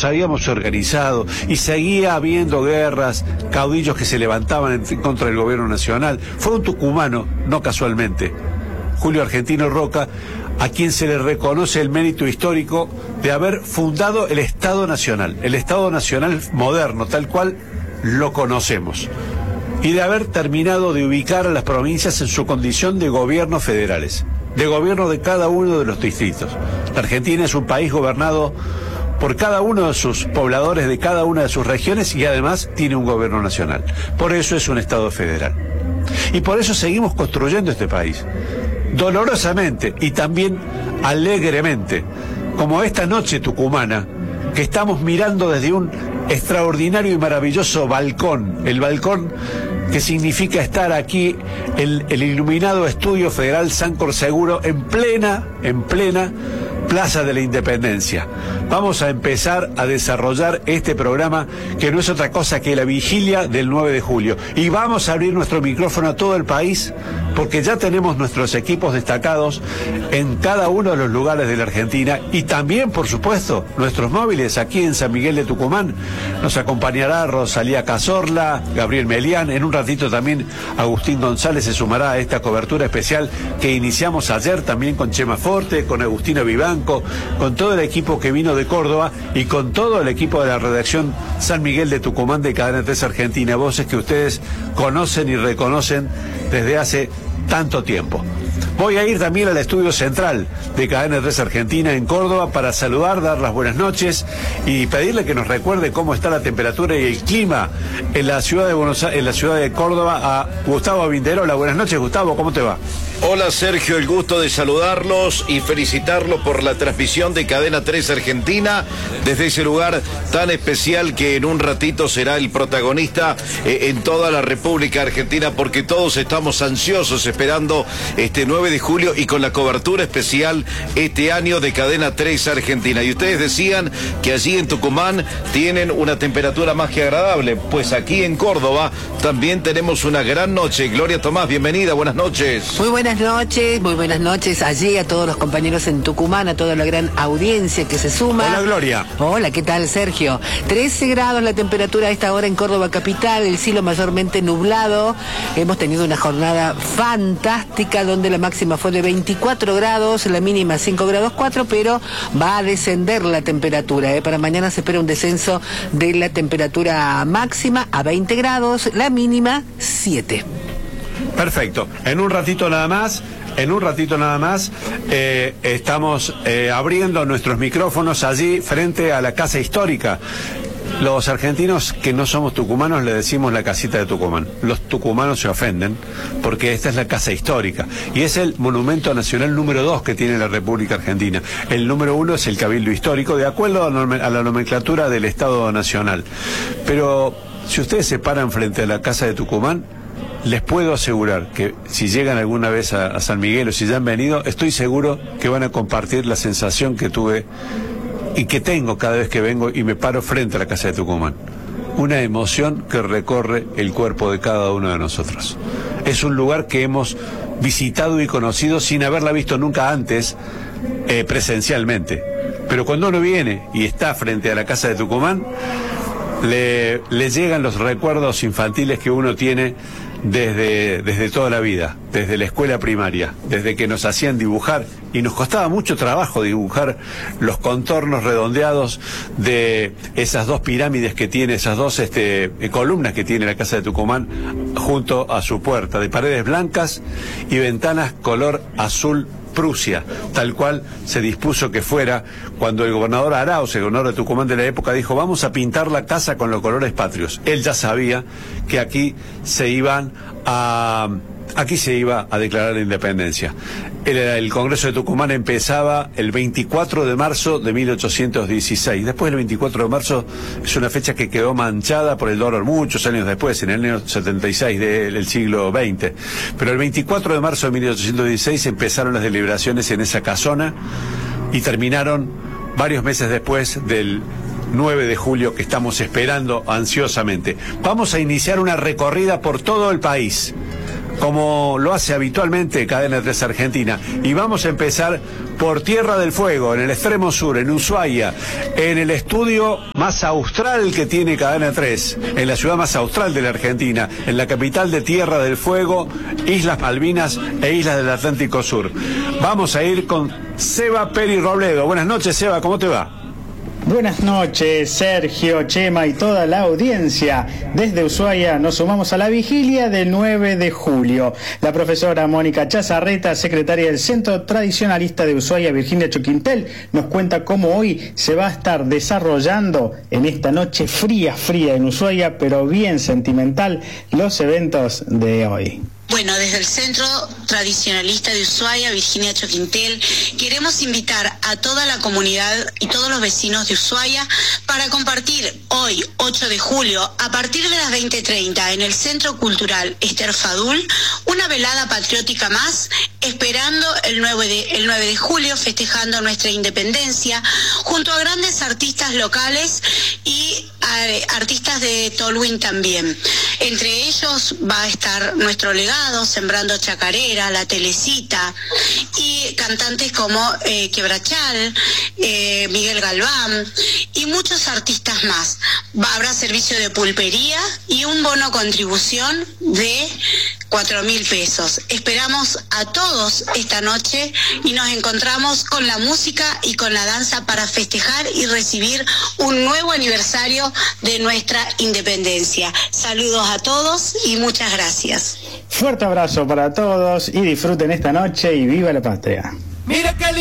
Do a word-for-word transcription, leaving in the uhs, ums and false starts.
nos habíamos organizado y seguía habiendo guerras, caudillos que se levantaban en contra del gobierno nacional. Fue un tucumano, no casualmente, Julio Argentino Roca, a quien se le reconoce el mérito histórico de haber fundado el Estado Nacional, el Estado Nacional moderno, tal cual lo conocemos, y de haber terminado de ubicar a las provincias en su condición de gobiernos federales, de gobierno de cada uno de los distritos. La Argentina es un país gobernado por cada uno de sus pobladores de cada una de sus regiones y además tiene un gobierno nacional. Por eso es un Estado federal. Y por eso seguimos construyendo este país, dolorosamente y también alegremente, como esta noche tucumana, que estamos mirando desde un extraordinario y maravilloso balcón, el balcón que significa estar aquí, el, el iluminado Estudio Federal Sancor Seguro, en plena, en plena Plaza de la Independencia. Vamos a empezar a desarrollar este programa que no es otra cosa que la vigilia del nueve de julio. Y vamos a abrir nuestro micrófono a todo el país porque ya tenemos nuestros equipos destacados en cada uno de los lugares de la Argentina y también, por supuesto, nuestros móviles aquí en San Miguel de Tucumán. Nos acompañará Rosalía Cazorla, Gabriel Melián, en un ratito también Agustín González se sumará a esta cobertura especial que iniciamos ayer también con Chema Forte, con Agustina Vivanco, con todo el equipo que vino de Córdoba y con todo el equipo de la redacción San Miguel de Tucumán de Cadena tres Argentina, voces que ustedes conocen y reconocen desde hace tanto tiempo. Voy a ir también al estudio central de Cadena tres Argentina en Córdoba para saludar, dar las buenas noches y pedirle que nos recuerde cómo está la temperatura y el clima en la ciudad de Buenos Aires, en la ciudad de Córdoba, a Gustavo Vinderola. Buenas noches, Gustavo, ¿cómo te va? Hola Sergio, el gusto de saludarlos y felicitarlos por la transmisión de Cadena tres Argentina desde ese lugar tan especial que en un ratito será el protagonista eh, en toda la República Argentina, porque todos estamos ansiosos esperando este nueve de julio y con la cobertura especial este año de Cadena tres Argentina. Y ustedes decían que allí en Tucumán tienen una temperatura más que agradable, pues aquí en Córdoba también tenemos una gran noche. Gloria Tomás, bienvenida, buenas noches. Muy buenas noches, muy buenas noches allí a todos los compañeros en Tucumán, a toda la gran audiencia que se suma. Hola Gloria. Hola, ¿qué tal Sergio? trece grados la temperatura a esta hora en Córdoba capital, el cielo mayormente nublado. Hemos tenido una jornada fantástica donde la máxima fue de veinticuatro grados, la mínima cinco grados cuatro, pero va a descender la temperatura. ¿eh? Para mañana se espera un descenso de la temperatura máxima a veinte grados, la mínima siete. Perfecto. En un ratito nada más, en un ratito nada más, eh, estamos eh, abriendo nuestros micrófonos allí frente a la Casa Histórica. Los argentinos que no somos tucumanos le decimos la casita de Tucumán. Los tucumanos se ofenden porque esta es la Casa Histórica y es el monumento nacional número dos que tiene la República Argentina. El número uno es el Cabildo Histórico, de acuerdo a la nomenclatura del Estado Nacional. Pero si ustedes se paran frente a la Casa de Tucumán, les puedo asegurar que si llegan alguna vez a, a San Miguel o si ya han venido, estoy seguro que van a compartir la sensación que tuve y que tengo cada vez que vengo y me paro frente a la Casa de Tucumán. Una emoción que recorre el cuerpo de cada uno de nosotros. Es un lugar que hemos visitado y conocido sin haberla visto nunca antes eh, presencialmente. Pero cuando uno viene y está frente a la Casa de Tucumán, le, le llegan los recuerdos infantiles que uno tiene Desde, desde toda la vida, desde la escuela primaria, desde que nos hacían dibujar, y nos costaba mucho trabajo dibujar los contornos redondeados de esas dos pirámides que tiene, esas dos este, columnas que tiene la Casa de Tucumán junto a su puerta, de paredes blancas y ventanas color azul Prusia, tal cual se dispuso que fuera cuando el gobernador Arauz, el gobernador de Tucumán de la época, dijo vamos a pintar la casa con los colores patrios. Él ya sabía que aquí se iban a aquí se iba a declarar la independencia. El, el Congreso de Tucumán empezaba el veinticuatro de marzo de mil ochocientos dieciséis. Después el veinticuatro de marzo es una fecha que quedó manchada por el dolor muchos años después, en el año setenta y seis del, del siglo veinte. Pero el veinticuatro de marzo de mil ochocientos dieciséis empezaron las deliberaciones en esa casona y terminaron varios meses después del nueve de julio que estamos esperando ansiosamente. Vamos a iniciar una recorrida por todo el país, como lo hace habitualmente Cadena tres Argentina, y vamos a empezar por Tierra del Fuego, en el extremo sur, en Ushuaia, en el estudio más austral que tiene Cadena tres, en la ciudad más austral de la Argentina, en la capital de Tierra del Fuego, Islas Malvinas e Islas del Atlántico Sur. Vamos a ir con Seba Peri Robledo. Buenas noches, Seba, ¿cómo te va? Buenas noches, Sergio, Chema y toda la audiencia. Desde Ushuaia nos sumamos a la vigilia del nueve de julio. La profesora Mónica Chazarreta, secretaria del Centro Tradicionalista de Ushuaia, Virginia Choquintel, nos cuenta cómo hoy se va a estar desarrollando en esta noche fría, fría en Ushuaia, pero bien sentimental, los eventos de hoy. Bueno, desde el Centro Tradicionalista de Ushuaia, Virginia Choquintel, queremos invitar a toda la comunidad y todos los vecinos de Ushuaia para compartir hoy, ocho de julio, a partir de las veinte treinta, en el Centro Cultural Ester Fadul, una velada patriótica más, esperando el nueve de, el nueve de julio, festejando nuestra independencia, junto a grandes artistas locales y a, artistas de Tolwyn también. Entre ellos va a estar nuestro legado, Sembrando Chacarera, La Telecita, y cantantes como eh, Quebrachal, eh, Miguel Galván y muchos artistas más. Va, habrá servicio de pulpería y un bono contribución de cuatro mil pesos. Esperamos a todos esta noche y nos encontramos con la música y con la danza para festejar y recibir un nuevo aniversario de nuestra independencia. Saludos a todos y muchas gracias. Fuerte abrazo para todos y disfruten esta noche y viva la patria. Mira qué